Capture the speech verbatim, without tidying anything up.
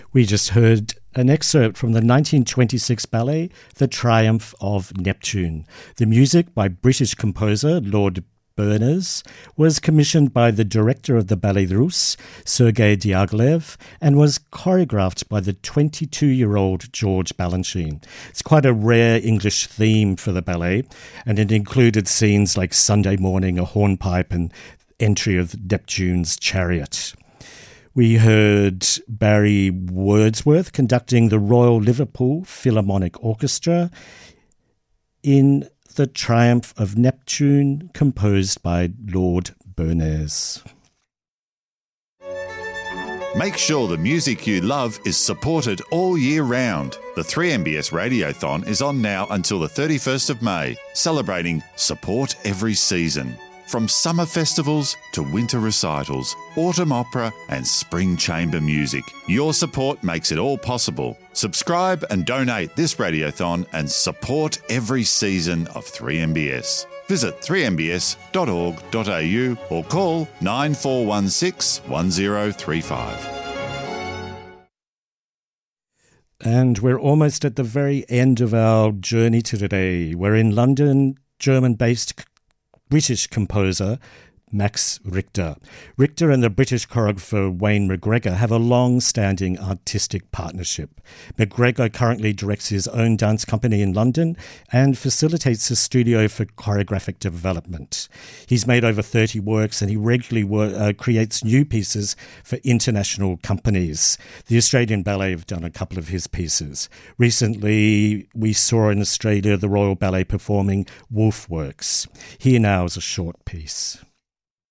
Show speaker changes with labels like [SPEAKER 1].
[SPEAKER 1] We just heard an excerpt from the nineteen twenty-six ballet, The Triumph of Neptune. The music by British composer Lord Berners was commissioned by the director of the Ballet Russe, Sergei Diaghilev, and was choreographed by the twenty-two-year-old George Balanchine. It's quite a rare English theme for the ballet, and it included scenes like Sunday morning, a hornpipe, and entry of Neptune's chariot. We heard Barry Wordsworth conducting the Royal Liverpool Philharmonic Orchestra in The Triumph of Neptune, composed by Lord Berners.
[SPEAKER 2] Make sure the music you love is supported all year round. The three M B S Radiothon is on now until the thirty-first of May, celebrating Support Every Season. From summer festivals to winter recitals, autumn opera and spring chamber music, your support makes it all possible. Subscribe and donate this radiothon and support every season of three M B S. Visit three m b s dot org dot a u or call nine four one six, one zero three five.
[SPEAKER 1] And we're almost at the very end of our journey to today. We're in London, German-based British composer Max Richter. Richter and the British choreographer Wayne McGregor have a long-standing artistic partnership. McGregor currently directs his own dance company in London and facilitates a studio for choreographic development. He's made over thirty works and he regularly wor- uh, creates new pieces for international companies. The Australian Ballet have done a couple of his pieces. Recently, we saw in Australia the Royal Ballet performing Wolf Works. Here now is a short piece.